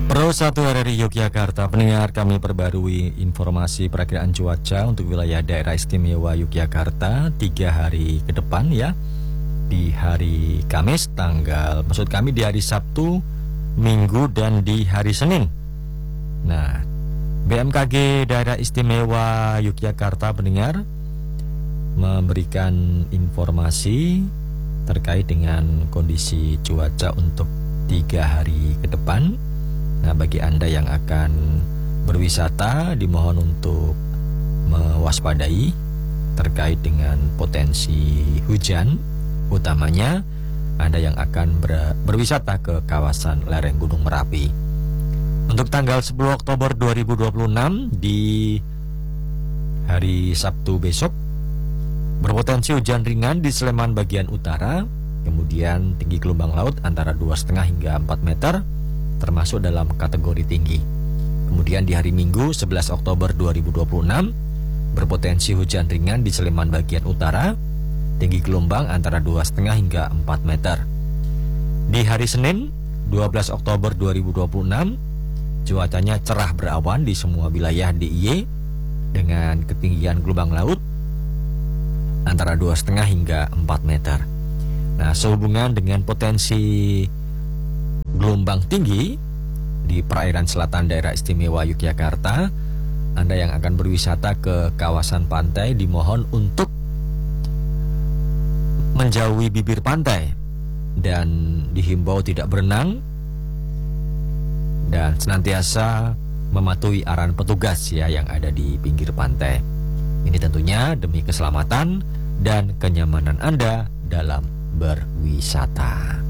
Pro 1 RRI Yogyakarta, pendengar, kami perbarui informasi perakiraan cuaca untuk wilayah daerah istimewa Yogyakarta 3 hari ke depan ya. Di hari Kamis di hari Sabtu, Minggu, dan di hari Senin. Nah, BMKG daerah istimewa Yogyakarta, pendengar, memberikan informasi terkait dengan kondisi cuaca untuk 3 hari ke depan. Nah, bagi Anda yang akan berwisata, dimohon untuk mewaspadai terkait dengan potensi hujan, utamanya Anda yang akan berwisata ke kawasan lereng Gunung Merapi. Untuk tanggal 10 Oktober 2026 di hari Sabtu besok, berpotensi hujan ringan di Sleman bagian utara, kemudian tinggi gelombang laut antara 2,5 hingga 4 meter, termasuk dalam kategori tinggi. Kemudian di hari Minggu 11 Oktober 2026 berpotensi hujan ringan di Sleman bagian utara, tinggi gelombang antara 2,5 hingga 4 meter. Di hari Senin 12 Oktober 2026 cuacanya cerah berawan di semua wilayah DIY dengan ketinggian gelombang laut antara 2,5 hingga 4 meter. Nah, sehubungan dengan potensi gelombang tinggi di perairan selatan daerah istimewa Yogyakarta, Anda yang akan berwisata ke kawasan pantai dimohon untuk menjauhi bibir pantai dan dihimbau tidak berenang dan senantiasa mematuhi arahan petugas ya yang ada di pinggir pantai. Ini tentunya demi keselamatan dan kenyamanan Anda dalam berwisata.